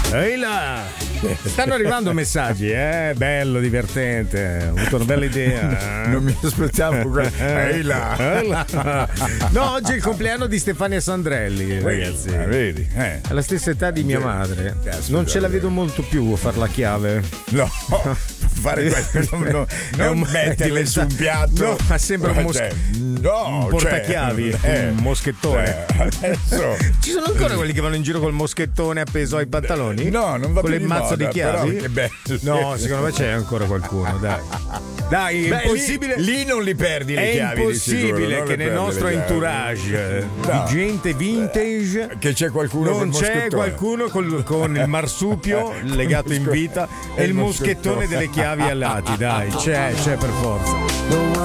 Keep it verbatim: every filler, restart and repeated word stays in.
Ehi là! Stanno arrivando messaggi, eh? Bello, divertente. Ho avuto una bella idea. Non mi aspettavo questo. Ehi là! Ehi là. No, oggi è il compleanno di Stefania Sandrelli, ragazzi. Ah, vedi? Eh. Alla stessa età di mia madre. Caspita, Non ce la vedo molto più a far la chiave. No, fare questo, no, non metterle su un piatto. No, ma sembra un, mos- cioè, no, un portachiavi, cioè, eh, un moschettone. Eh, adesso. Ci sono ancora quelli che vanno in giro col moschettone appeso ai pantaloni? No, non va con più le di mazze moda, di chiavi? però, che bello. No, secondo me c'è ancora qualcuno, dai. Dai, è Beh, impossibile. Lì, lì non li perdi le È chiavi. impossibile di sicuro, che nel nostro entourage no. di gente vintage che c'è qualcuno non col c'è moschettone. qualcuno col, con il marsupio legato in vita e il moschettone delle chiavi ai lati. Dai, c'è, c'è per forza.